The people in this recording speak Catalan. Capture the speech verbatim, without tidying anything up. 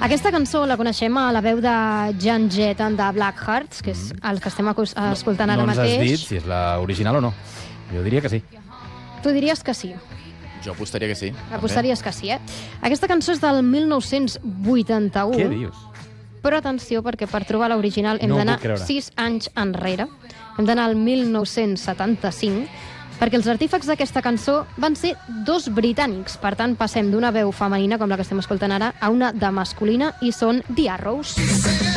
Aquesta cançó la coneixem a la veu de Jan Jett and the Blackhearts, que és el que estem escoltant ara no ens mateix. has dit si és l'original o no. Jo diria que sí. Tu diries que sí. Jo apostaria que sí. Apostaries que sí, eh? Aquesta cançó és del mil nou-cents vuitanta-u. Què dius? Però atenció, perquè per trobar l'original hem No ho d'anar puc creure. sis anys enrere. Hem d'anar al mil nou-cents setanta-cinc, perquè els artífecs d'aquesta cançó van ser dos britànics. Per tant, passem d'una veu femenina, com la que estem escoltant ara, a una de masculina, i són The Arrows.